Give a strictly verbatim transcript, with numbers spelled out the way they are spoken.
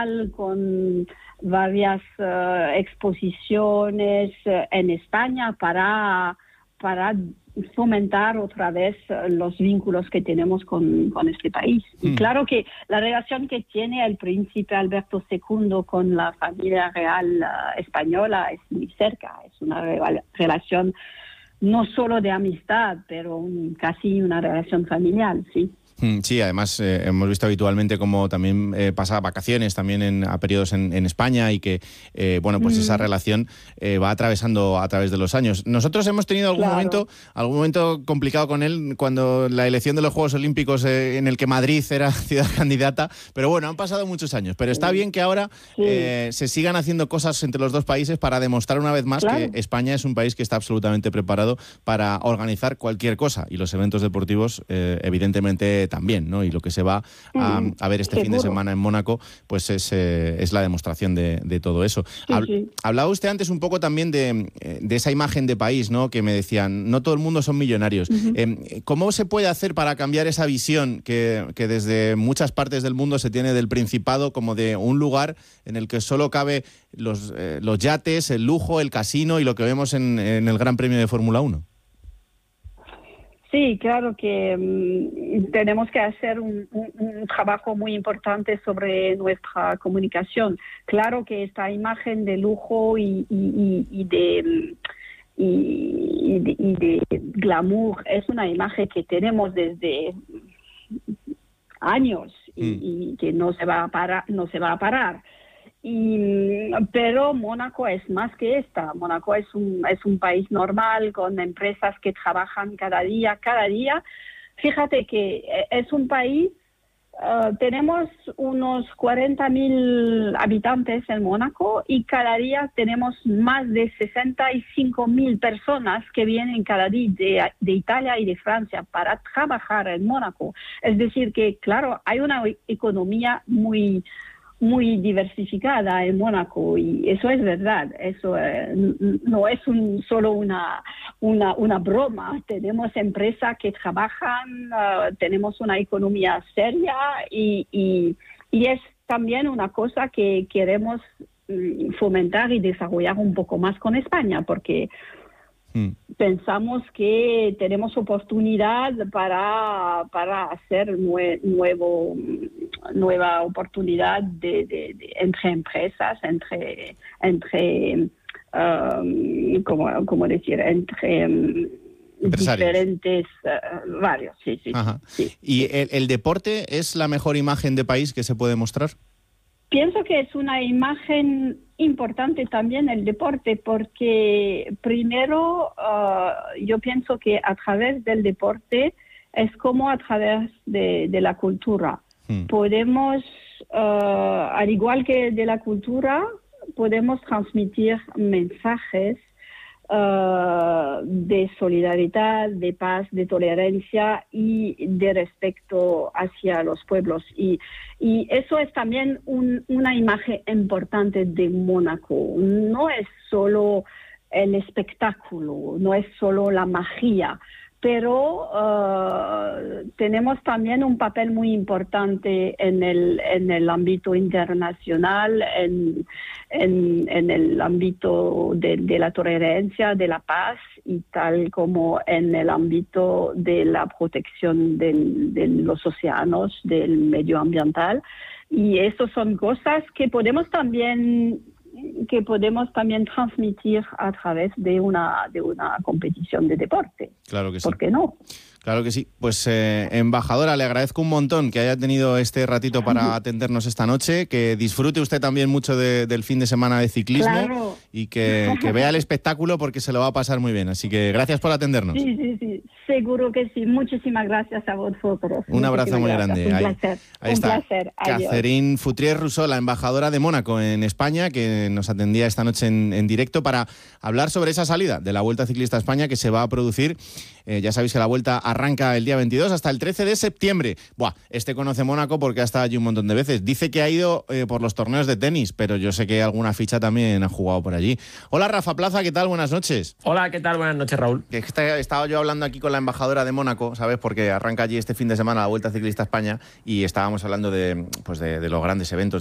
con varias uh, exposiciones uh, en España para, para fomentar otra vez los vínculos que tenemos con, con este país. Mm. Y claro que la relación que tiene el príncipe Alberto segundo con la familia real uh, española es muy cerca, es una re- relación no solo de amistad, pero un, casi una relación familiar, sí. Sí, además eh, hemos visto habitualmente cómo también eh, pasa vacaciones también en, a periodos en, en España y que, eh, bueno, pues mm. esa relación eh, va atravesando a través de los años. Nosotros hemos tenido algún claro. momento algún momento complicado con él cuando la elección de los Juegos Olímpicos eh, en el que Madrid era ciudad candidata, pero bueno, han pasado muchos años. Pero está bien que ahora sí. eh, se sigan haciendo cosas entre los dos países para demostrar una vez más claro. que España es un país que está absolutamente preparado para organizar cualquier cosa y los eventos deportivos, eh, evidentemente, también, ¿no? Y lo que se va a, a ver este Seguro. fin de semana en Mónaco, pues es, eh, es la demostración de, de todo eso. Sí, Hab- sí. Hablaba usted antes un poco también de, de esa imagen de país, ¿no? Que me decían, no todo el mundo son millonarios. Uh-huh. Eh, ¿Cómo se puede hacer para cambiar esa visión que, que desde muchas partes del mundo se tiene del Principado como de un lugar en el que solo cabe los, eh, los yates, el lujo, el casino y lo que vemos en, en el Gran Premio de Fórmula uno? Sí, claro que um, tenemos que hacer un, un, un trabajo muy importante sobre nuestra comunicación. Claro que esta imagen de lujo y, y, y, de, y, y, de, y de glamour es una imagen que tenemos desde años y, mm. y que no se va a parar, no se va a parar. Y, pero Mónaco es más que esta. Mónaco es un, es un país normal con empresas que trabajan cada día, cada día. Fíjate que es un país, uh, tenemos unos cuarenta mil habitantes en Mónaco y cada día tenemos más de sesenta y cinco mil personas que vienen cada día de, de Italia y de Francia para trabajar en Mónaco. Es decir que, claro, hay una economía muy... muy diversificada en Mónaco y eso es verdad, eso eh, no es un, solo una, una, una broma, tenemos empresas que trabajan, uh, tenemos una economía seria y, y, y es también una cosa que queremos mm, fomentar y desarrollar un poco más con España, porque Hmm. pensamos que tenemos oportunidad para, para hacer nue, nuevo, nueva oportunidad de, de, de, entre empresas, entre, entre um, ¿cómo, cómo decir? Entre um, diferentes uh, varios. Sí, sí, sí. ¿Y el, el deporte es la mejor imagen de país que se puede mostrar? Pienso que es una imagen importante también el deporte, porque primero uh, yo pienso que a través del deporte es como a través de, de la cultura. Hmm. Podemos, uh, al igual que de la cultura, podemos transmitir mensajes Uh, de solidaridad, de paz, de tolerancia y de respeto hacia los pueblos. Y, y eso es también un, una imagen importante de Mónaco. No es solo el espectáculo, no es solo la magia, pero uh, tenemos también un papel muy importante en el, en el ámbito internacional, en, en, en el ámbito de, de la tolerancia, de la paz, y tal como en el ámbito de la protección del, de los océanos, del medio ambiental. Y eso son cosas que podemos también que podemos también transmitir a través de una de una competición de deporte. Claro que sí. ¿Por qué no? Claro que sí. Pues, eh, embajadora, le agradezco un montón que haya tenido este ratito para atendernos esta noche, que disfrute usted también mucho de, del fin de semana de ciclismo. Claro. Y que, que vea el espectáculo porque se lo va a pasar muy bien. Así que gracias por atendernos. Sí, sí, sí. Seguro que sí. Muchísimas gracias a vosotros. Un abrazo muy gracias. grande. Un ahí, placer. Ahí un está. placer. Catherine Foutrier-Rousseau, la embajadora de Mónaco en España, que nos atendía esta noche en, en directo para hablar sobre esa salida de la Vuelta Ciclista a España que se va a producir. Eh, ya sabéis que la Vuelta arranca el día veintidós hasta el trece de septiembre. Buah, este conoce Mónaco porque ha estado allí un montón de veces. Dice que ha ido eh, por los torneos de tenis, pero yo sé que alguna ficha también ha jugado por allí. Hola, Rafa Plaza, ¿qué tal? Buenas noches. Hola, ¿qué tal? Buenas noches, Raúl. Que estaba yo hablando aquí con la embajadora de Mónaco, ¿sabes? Porque arranca allí este fin de semana la Vuelta Ciclista a España y estábamos hablando de, pues de, de los grandes eventos